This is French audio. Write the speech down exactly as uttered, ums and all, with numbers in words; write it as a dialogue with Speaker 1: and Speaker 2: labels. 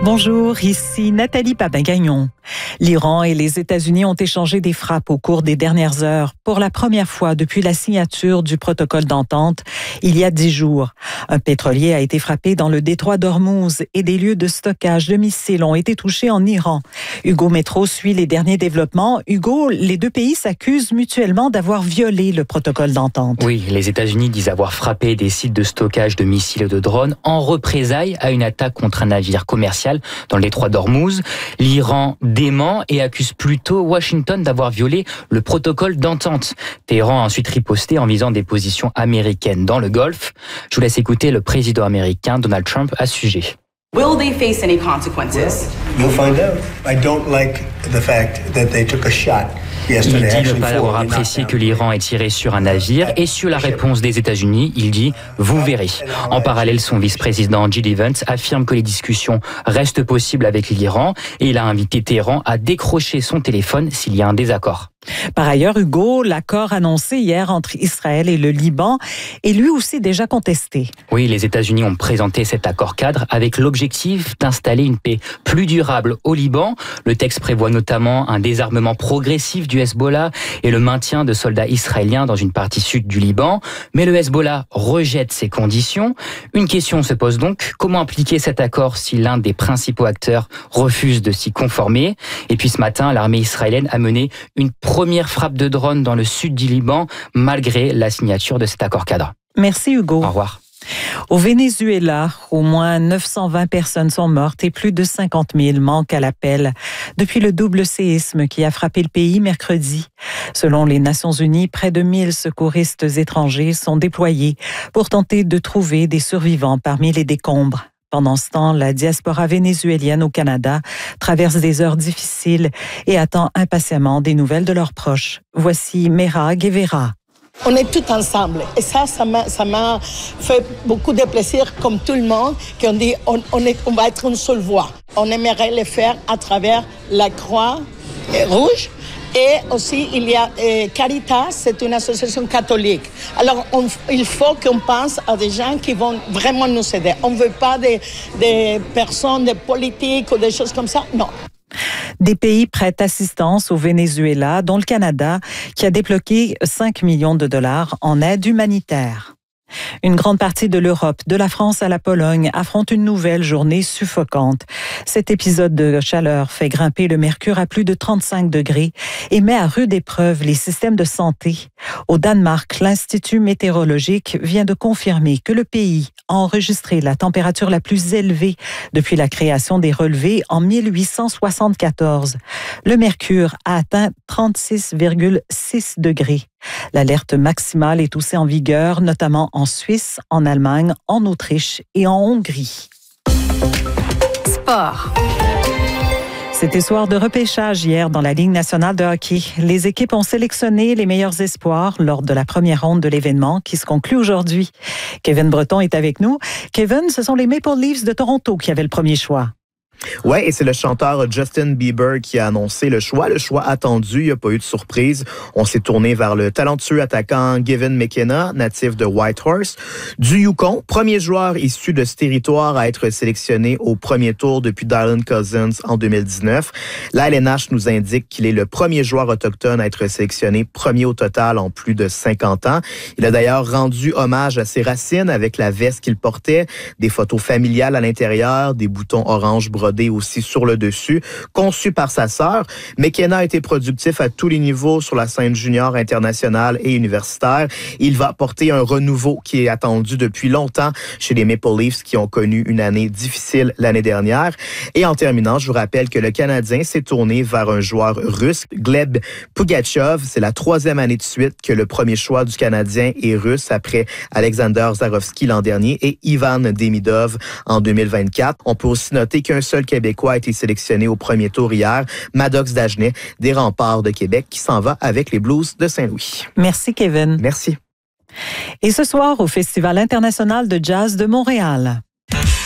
Speaker 1: Bonjour, ici Nathalie Papin-Gagnon. L'Iran et les États-Unis ont échangé des frappes au cours des dernières heures pour la première fois depuis la signature du protocole d'entente il y a dix jours. Un pétrolier a été frappé dans le détroit d'Ormuz et des lieux de stockage de missiles ont été touchés en Iran. Hugo Métro suit les derniers développements. Hugo, les deux pays s'accusent mutuellement d'avoir violé le protocole d'entente.
Speaker 2: Oui, les États-Unis disent avoir frappé des sites de stockage de missiles et de drones en représailles à une attaque contre un navire commercial dans le détroit d'Ormuz. L'Iran dément et accuse plutôt Washington d'avoir violé le protocole d'entente. Téhéran a ensuite riposté en visant des positions américaines dans le Golfe. Je vous laisse écouter le président américain Donald Trump à ce sujet.
Speaker 3: Will they face any consequences?
Speaker 4: You'll find out. I don't like the fact that they took a shot.
Speaker 2: Il dit ne pas avoir apprécié que l'Iran ait tiré sur un navire et sur la réponse des États-Unis, il dit « vous verrez ». En parallèle, son vice-président Jill Evans affirme que les discussions restent possibles avec l'Iran et il a invité Téhéran à décrocher son téléphone s'il y a un désaccord.
Speaker 1: Par ailleurs, Hugo, l'accord annoncé hier entre Israël et le Liban est lui aussi déjà contesté.
Speaker 2: Oui, les États-Unis ont présenté cet accord cadre avec l'objectif d'installer une paix plus durable au Liban. Le texte prévoit notamment un désarmement progressif du Hezbollah et le maintien de soldats israéliens dans une partie sud du Liban. Mais le Hezbollah rejette ces conditions. Une question se pose donc, comment appliquer cet accord si l'un des principaux acteurs refuse de s'y conformer? Et puis ce matin, l'armée israélienne a mené une première frappe de drone dans le sud du Liban, malgré la signature de cet accord cadre.
Speaker 1: Merci Hugo.
Speaker 2: Au revoir.
Speaker 1: Au Venezuela, au moins neuf cent vingt personnes sont mortes et plus de cinquante mille manquent à l'appel depuis le double séisme qui a frappé le pays mercredi. Selon les Nations Unies, près de mille secouristes étrangers sont déployés pour tenter de trouver des survivants parmi les décombres. Pendant ce temps, la diaspora vénézuélienne au Canada traverse des heures difficiles et attend impatiemment des nouvelles de leurs proches. Voici Mera Guevara.
Speaker 5: On est tous ensemble et ça, ça m'a, ça m'a fait beaucoup de plaisir comme tout le monde, qu'on dit on, on, est, on va être une seule voix. On aimerait le faire à travers la Croix Rouge. Et aussi, il y a euh, Caritas, c'est une association catholique. Alors, on, il faut qu'on pense à des gens qui vont vraiment nous aider. On ne veut pas des, des personnes, des politiques ou des choses comme ça, non.
Speaker 1: Des pays prêtent assistance au Venezuela, dont le Canada, qui a débloqué cinq millions de dollars en aide humanitaire. Une grande partie de l'Europe, de la France à la Pologne, affronte une nouvelle journée suffocante. Cet épisode de chaleur fait grimper le mercure à plus de trente-cinq degrés et met à rude épreuve les systèmes de santé. Au Danemark, l'Institut météorologique vient de confirmer que le pays a enregistré la température la plus élevée depuis la création des relevés en mille huit cent soixante-quatorze. Le mercure a atteint trente-six virgule six degrés. L'alerte maximale est aussi en vigueur, notamment en Suisse, en Allemagne, en Autriche et en Hongrie.
Speaker 3: Sport.
Speaker 1: C'était soir de repêchage hier dans la Ligue nationale de hockey. Les équipes ont sélectionné les meilleurs espoirs lors de la première ronde de l'événement qui se conclut aujourd'hui. Kevin Breton est avec nous. Kevin, ce sont les Maple Leafs de Toronto qui avaient le premier choix.
Speaker 6: Ouais, et c'est le chanteur Justin Bieber qui a annoncé le choix. Le choix attendu, il n'y a pas eu de surprise. On s'est tourné vers le talentueux attaquant Gavin McKenna, natif de Whitehorse, du Yukon. Premier joueur issu de ce territoire à être sélectionné au premier tour depuis Dylan Cousins en deux mille dix-neuf. La L N H nous indique qu'il est le premier joueur autochtone à être sélectionné, premier au total en plus de cinquante ans. Il a d'ailleurs rendu hommage à ses racines avec la veste qu'il portait, des photos familiales à l'intérieur, des boutons orange brodés aussi sur le dessus, conçu par sa sœur. McKenna a été productif à tous les niveaux sur la scène junior, internationale et universitaire. Il va apporter un renouveau qui est attendu depuis longtemps chez les Maple Leafs qui ont connu une année difficile l'année dernière. Et en terminant, je vous rappelle que le Canadien s'est tourné vers un joueur russe, Gleb Pugachev. C'est la troisième année de suite que le premier choix du Canadien est russe après Alexander Zarovski l'an dernier et Ivan Demidov en deux mille vingt-quatre. On peut aussi noter qu'un seul Québécois a été sélectionné au premier tour hier, Maddox Dagenet, des Remparts de Québec, qui s'en va avec les Blues de Saint-Louis.
Speaker 1: Merci, Kevin.
Speaker 6: Merci.
Speaker 1: Et ce soir, au Festival international de jazz de Montréal.